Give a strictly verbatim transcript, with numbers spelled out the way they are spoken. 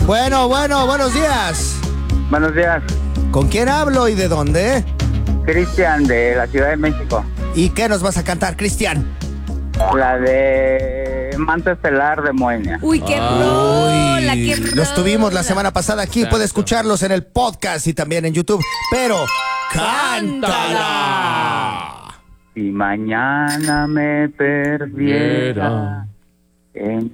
Bueno, bueno, buenos días. Buenos días. ¿Con quién hablo y de dónde? Cristian, de la Ciudad de México. ¿Y qué nos vas a cantar, Cristian? La de Manto Estelar de Moenia. Uy, qué rola, qué rola. Los tuvimos la semana pasada aquí. Exacto. Puede escucharlos en el podcast y también en YouTube. Pero, ¡cántala! Si mañana me perdiera en